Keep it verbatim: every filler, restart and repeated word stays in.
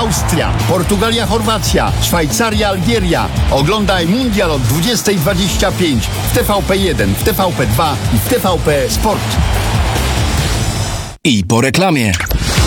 Austria, Portugalia, Chorwacja, Szwajcaria, Algieria. Oglądaj Mundial od dwudziestej dwadzieścia pięć w T V P jeden, w T V P dwa i w T V P Sport. I po reklamie.